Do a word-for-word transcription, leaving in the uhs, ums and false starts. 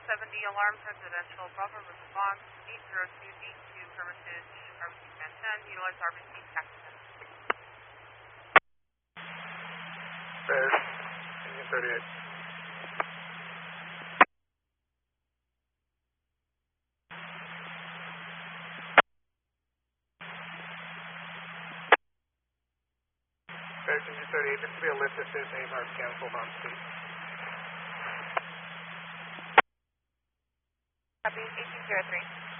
seventy Alarm Presidential, Bravo response, eight zero two D two, Hermitage, R B C Command ten, utilize R B C taxi. Bears, Union thirty-eight. Bears, Union thirty-eight, this will be a lift assist, A M R canceled on speed. Copy, eighteen zero three.